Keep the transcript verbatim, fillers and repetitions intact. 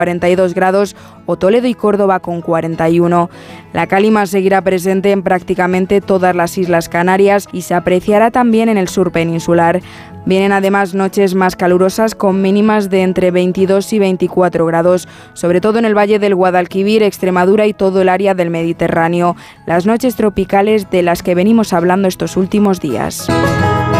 cuarenta y dos grados, o Toledo y Córdoba con cuarenta y uno. La calima seguirá presente en prácticamente todas las Islas Canarias y se apreciará también en el sur peninsular. Vienen además noches más calurosas con mínimas de entre veintidós y veinticuatro grados, sobre todo en el Valle del Guadalquivir, Extremadura y todo el área del Mediterráneo. Las noches tropicales de las que venimos hablando estos últimos días.